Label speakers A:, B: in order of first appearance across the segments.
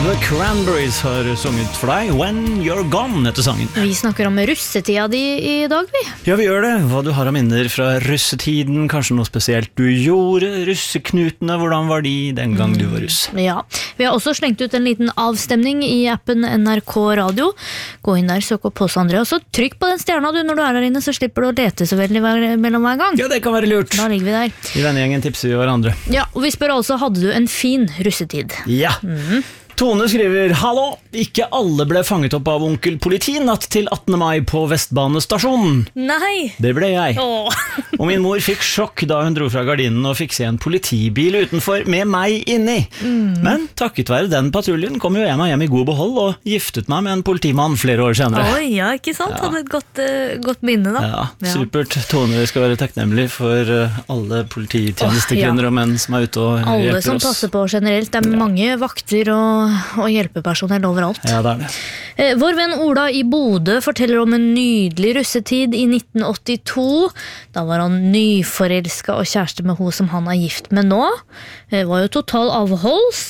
A: The Cranberries har sunget for deg When You're Gone heter sangen.
B: Vi snakker om russetida di I dag, vi.
A: Ja, vi gjør det. Hva du har av minner fra russetiden, kanskje noe spesielt du gjorde, russeknutene, hvordan var de den gang du var russ?
B: Ja, vi har også slengt ut en liten avstemning I appen NRK Radio. Gå inn der, søk opp hos Andreas, og trykk på den stjerna du når du der inne, så slipper du å lete så veldig mellom hver gang.
A: Ja, det kan være lurt.
B: Da ligger vi der.
A: I vennegjengen tipser vi hverandre.
B: Ja, og vi spør altså, hadde du en fin russetid?
A: Ja. Tone skriver, hallo, ikke alle ble fanget opp av onkel politi natt til 18. mai på Vestbanestasjonen.
B: Nei!
A: Det ble jeg.
B: Åh.
A: Og min mor fikk sjokk da hun dro fra gardinen og fikk se en politibil utenfor med meg inni. Men takket være den patruljen kom jo jeg meg hjem I god behold og giftet meg med en politimann flere år senere.
B: Oi, ja, ikke sant? Hadde et godt minne da.
A: Ja, supert. Tone skal være takknemlig for alle polititjenestekvinner og menn som ute og hjelper oss.
B: Alle som passer på generelt. Det mange vakter og hjelpepersonell overalt.
A: Ja, det det.
B: Vår venn Ola I Bodø forteller om en nydelig russetid I 1982. Da var han nyforelsket og kjæreste med hun som han gift med nå. Det var jo total avholds,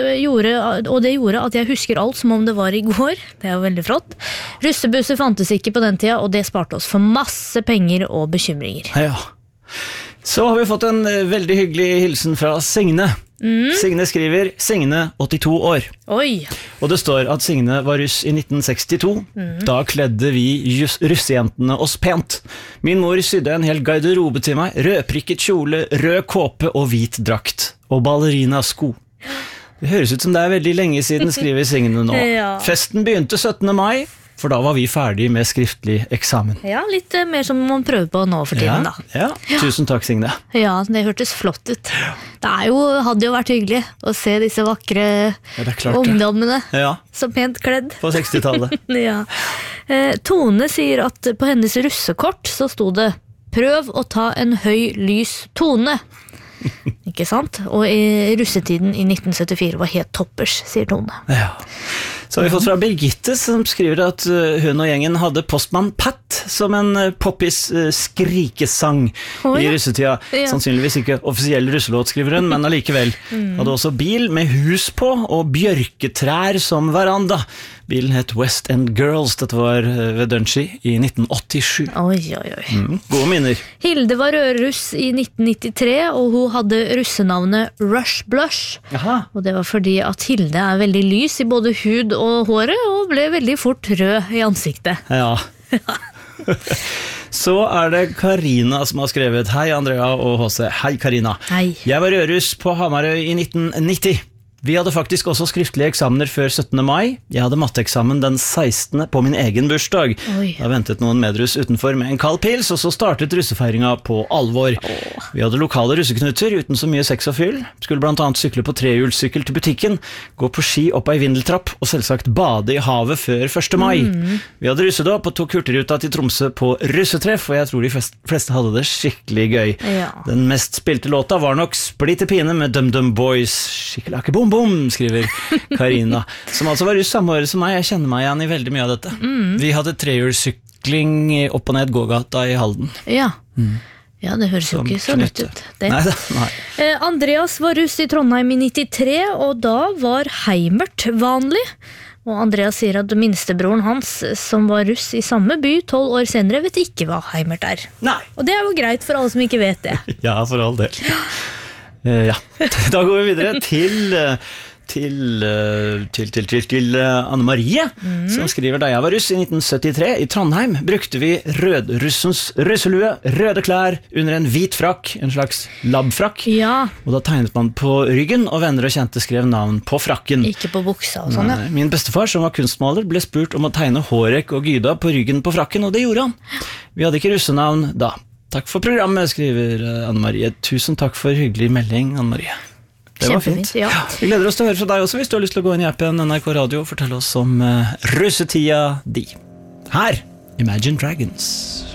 B: og det gjorde at jeg husker alt som om det var I går. Det jo veldig flott. Russebusser fantes ikke på den tida, og det sparte oss for masse penger og bekymringer.
A: Ja. Så har vi fått en veldig hyggelig hilsen fra Signe. Signe skriver, Signe 82 år.
B: Oi.
A: Og det står at Signe var russ I 1962. Da kledde vi russejentene oss pent. Min mor sydde en hel garderobe til meg, rødprikket kjole, rød kåpe og hvit drakt. Og ballerinasko. Det høres ut som det veldig lenge siden, skriver Signe nå.
B: Ja.
A: Festen begynte 17. mai. For da var vi ferdig med skriftlig eksamen.
B: Ja, litt mer som man prøver på nå for tiden da.
A: Ja, tusen takk Signe.
B: Ja, det hørtes flott ut. Det hadde jo vært hyggelig å se disse vakre ungdommene så pent kledd.
A: På 60-tallet.
B: Ja. Tone sier at på hennes russekort så stod det «Prøv å ta en høy, lys tone». Ikke sant? Og I russetiden I 1974 var helt toppers, sier Tone.
A: Ja. Så har vi fått fra Birgitte som skriver at hun og gjengen hadde Postmann Pat som en poppis skrikesang I russetida. Sannsynligvis ikke offisiell russelåt, skriver hun, men allikevel. Hadde også bil med hus på og bjørketrær som veranda. Bilen het West End Girls, dette var ved Dungey I 1987.
B: Oi.
A: Gode minner.
B: Hilde var rødruss I 1993, og hun hadde russenavnet Rush Blush.
A: Aha.
B: Og det var fordi at Hilde veldig lys I både hud og håret, og ble veldig fort rød I ansiktet.
A: Ja. Så det Karina som har skrevet Hei Andrea og H.C. Hei Karina.
B: Hei.
A: Jeg var rødruss på Hamarøy I 1990. Vi hadde faktisk også skriftlige eksamener før 17. mai. Jeg hadde matteeksamen den 16. på min egen bursdag. Da ventet noen medruss utenfor med en kald pils, og så startet russefeiringa på alvor. Vi hadde lokale russeknuter uten så mye sex og fyll. Skulle blant annet sykle på trehjulssykkel til butikken, gå på ski opp ei vindeltrapp, og selvsagt bade I havet før 1. mai. Vi hadde russedåp og tok hurtigruta til Tromsø på russetreff, og jeg tror de fleste hadde det skikkelig gøy.
B: Ja.
A: Den mest spilte låta var nok Splitter Pine med Dum Dum Boys. Skikkelig bom bom, skriver Karina, som altså var russ samme året som meg. Jeg kjenner meg igjen I veldig mye av dette. Vi hadde trehjulssykling opp og ned gågata I Halden.
B: Ja. Ja, det høres jo ikke så nødt ut.
A: Nei.
B: Andreas var russ I Trondheim I 93, og da var heimert vanlig. Og Andreas sier at minstebroren hans, som var russ I samme by 12 år senere, vet ikke hva heimert
A: Nei.
B: Og det jo greit for alle som ikke vet det.
A: Ja, for all del. Ja, da går vi videre til Anne-Marie, som skriver Da jeg var russ I 1973 I Trondheim, brukte vi rødrussens russelue, røde klær under en hvit frakk, en slags labbfrakk.
B: Ja.
A: Og da tegnet man på ryggen, og venner og kjente skrev navn på frakken.
B: Ikke på buksa og sånn, ja.
A: Min bestefar, som var kunstmaler, ble spurt om å tegne Hårek og Gyda på ryggen på frakken, og det gjorde han. Vi hadde ikke russenavn da. Takk for programmet, skriver Anne-Marie. Tusen takk for hyggelig melding, Anne-Marie. Det var fint.
B: Ja.
A: Vi gleder oss til å høre fra deg også, hvis du har lyst til å gå inn I appen NRK Radio og fortelle oss om russetida di. Her, Imagine Dragons.